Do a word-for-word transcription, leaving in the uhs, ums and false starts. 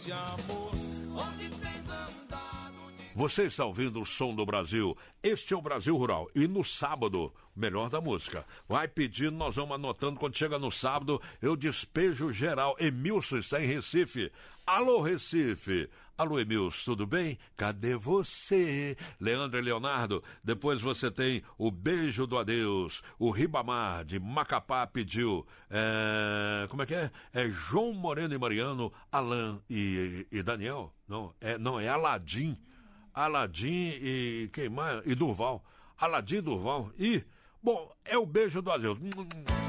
esse amor. Onde tens andado? Você está ouvindo o som do Brasil. Este é o Brasil Rural. E no sábado, melhor da música. Vai pedindo, nós vamos anotando. Quando chega no sábado, eu despejo geral. Emilson está em Recife. Alô, Recife. Alô, Emilson, tudo bem? Cadê você? Leandro e Leonardo. Depois você tem o Beijo do Adeus. O Ribamar, de Macapá, pediu. É... Como é que é? É João Moreno e Mariano, Alain e, e Daniel. Não, é, não, é Aladim. Aladim e quem mais? E Durval. Aladim e Durval. E, bom, é o Beijo do Adeus.